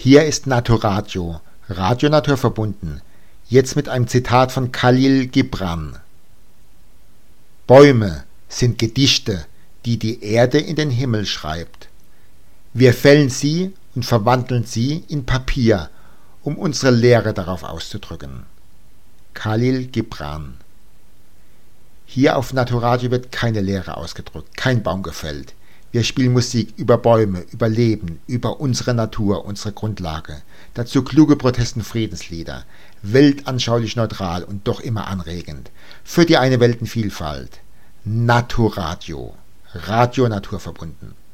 Hier ist Naturradio, Radio Natur verbunden. Jetzt mit einem Zitat von Khalil Gibran. Bäume sind Gedichte, die die Erde in den Himmel schreibt. Wir fällen sie und verwandeln sie in Papier, um unsere Lehre darauf auszudrücken. Khalil Gibran. Hier auf Naturradio wird keine Lehre ausgedrückt, kein Baum gefällt. Wir spielen Musik über Bäume, über Leben, über unsere Natur, unsere Grundlage. Dazu kluge Protest- und Friedenslieder, weltanschaulich neutral und doch immer anregend. Für die eine Weltenvielfalt. Naturradio, Radio Natur verbunden.